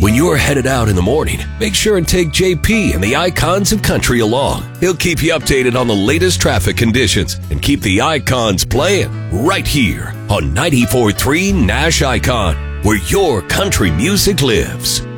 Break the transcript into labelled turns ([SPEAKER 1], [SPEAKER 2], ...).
[SPEAKER 1] When you're headed out in the morning, make sure and take JP and the Icons of Country along. He'll keep you updated on the latest traffic conditions and keep the icons playing right here on 94.3 Nash Icon, where your country music lives.